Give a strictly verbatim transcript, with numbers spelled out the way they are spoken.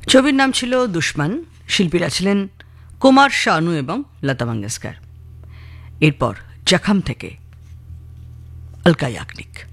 ছবির নাম ছিল দুশ্মন। শিল্পীরা ছিলেন কুমার শানু এবং লতা মঙ্গেশকর। এরপর জখম থেকে অলকা ইয়াগনিক।